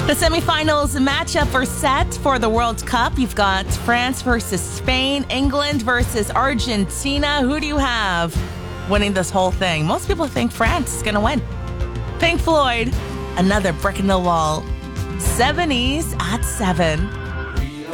The semifinals matchup are set for the World Cup. You've got France versus Spain, England versus Argentina. Who do you have winning this whole thing? Most people think France is going to win. Pink Floyd, another brick in the wall. 70s at 7.